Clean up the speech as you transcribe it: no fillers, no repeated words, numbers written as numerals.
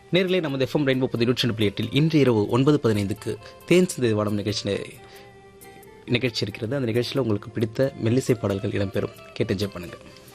நேர்களே, நமது FM rainbow 102.8 இன்று இரவு 9:15 தேன் சிந்தை வானம் நிகழ்ச்சி இருக்கிறது. அந்த நிகழ்ச்சியில் உங்களுக்கு பிடித்த மெல்லிசை பாடல்கள் இடம்பெறும். கேட்டு என்ஜாய் பண்ணுங்கள்.